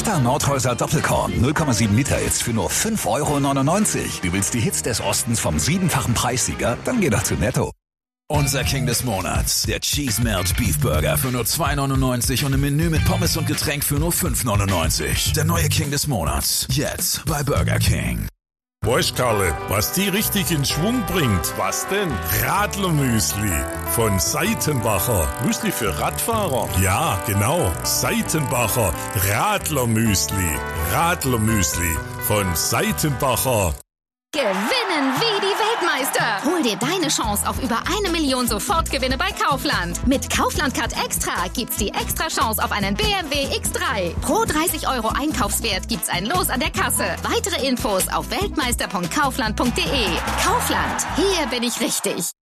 Netter Nordhäuser Doppelkorn 0,7 Liter jetzt für nur 5,99 €. Du willst die Hits des Ostens vom 7-fachen Preissieger? Dann geh doch zu Netto. Unser King des Monats, der Cheese Melt Beef Burger für nur 2,99 € und im Menü mit Pommes und Getränk für nur 5,99 €. Der neue King des Monats, jetzt bei Burger King. Weißt Karle, was die richtig in Schwung bringt? Was denn? Radlermüsli von Seitenbacher. Müsli für Radfahrer? Ja, genau. Seitenbacher Radlermüsli. Radlermüsli von Seitenbacher. Gewinnen wie die Weltmeister. Hol dir deine Chance auf über 1 Million Sofortgewinne bei Kaufland. Mit Kaufland Card Extra gibt's die extra Chance auf einen BMW X3. Pro 30 € Einkaufswert gibt's ein Los an der Kasse. Weitere Infos auf weltmeister.kaufland.de. Kaufland, hier bin ich richtig.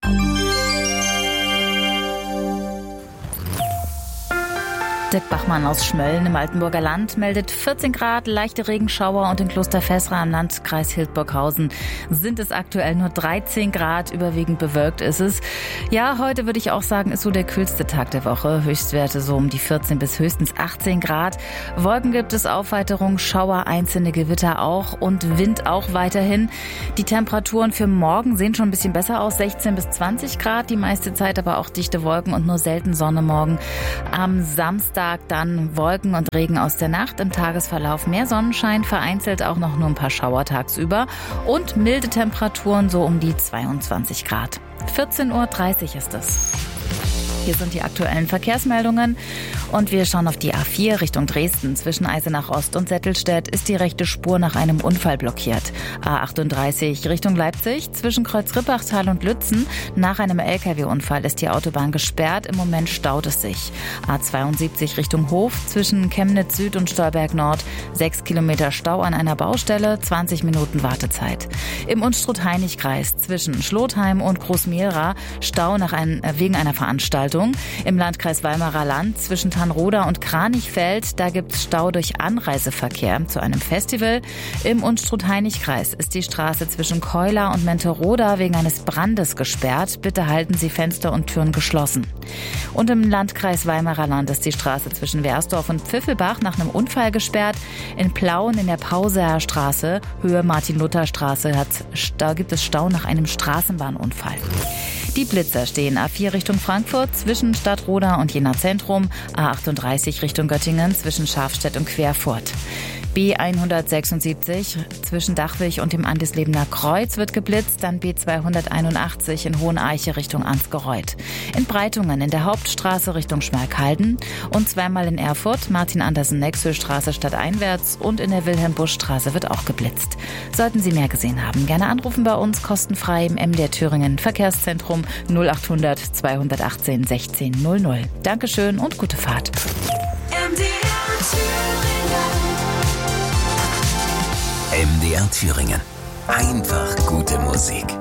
Dirk Bachmann aus Schmölln im Altenburger Land meldet 14 Grad, leichte Regenschauer und in Kloster Fessra im Landkreis Hildburghausen sind es aktuell nur 13 Grad, überwiegend bewölkt ist es. Ja, heute würde ich auch sagen, ist so der kühlste Tag der Woche. Höchstwerte so um die 14 bis höchstens 18 Grad. Wolken gibt es, Aufweiterung, Schauer, einzelne Gewitter auch und Wind auch weiterhin. Die Temperaturen für morgen sehen schon ein bisschen besser aus, 16 bis 20 Grad, die meiste Zeit aber auch dichte Wolken und nur selten Sonne morgen. Am Samstag dann Wolken und Regen aus der Nacht, im Tagesverlauf mehr Sonnenschein, vereinzelt auch noch nur ein paar Schauer tagsüber und milde Temperaturen so um die 22 Grad. 14:30 Uhr ist es. Hier sind die aktuellen Verkehrsmeldungen und wir schauen auf die A4 Richtung Dresden. Zwischen Eisenach Ost und Settelstedt ist die rechte Spur nach einem Unfall blockiert. A38 Richtung Leipzig zwischen Kreuz-Rippachtal und Lützen. Nach einem LKW-Unfall ist die Autobahn gesperrt. Im Moment staut es sich. A72 Richtung Hof zwischen Chemnitz Süd und Stolberg Nord. 6 Kilometer Stau an einer Baustelle, 20 Minuten Wartezeit. Im Unstrut-Heinig-Kreis zwischen Schlotheim und Großmehra Stau wegen einer Veranstaltung. Im Landkreis Weimarer Land zwischen Tannroda und Kranichfeld, da gibt es Stau durch Anreiseverkehr zu einem Festival. Im Unstrut-Heinig-Kreis ist die Straße zwischen Keular und Menteroda wegen eines Brandes gesperrt. Bitte halten Sie Fenster und Türen geschlossen. Und im Landkreis Weimarer Land ist die Straße zwischen Wersdorf und Pfiffelbach nach einem Unfall gesperrt. In Plauen in der Pauseer Straße, Höhe Martin-Luther-Straße, da gibt es Stau nach einem Straßenbahnunfall. Die Blitzer stehen A4 Richtung Frankfurt zwischen Stadtroda und Jena Zentrum, A38 Richtung Göttingen zwischen Schafstedt und Querfurt. B176 zwischen Dachwig und dem Andislebener Kreuz wird geblitzt, dann B281 in Hoheneiche Richtung Ansgereuth. In Breitungen in der Hauptstraße Richtung Schmalkalden und zweimal in Erfurt, Martin-Andersen-Nexö-Straße stadteinwärts und in der Wilhelm-Busch-Straße wird auch geblitzt. Sollten Sie mehr gesehen haben, gerne anrufen bei uns, kostenfrei im MDR Thüringen Verkehrszentrum 0800 218 16 00. Dankeschön und gute Fahrt. MDR Thüringen. Einfach gute Musik.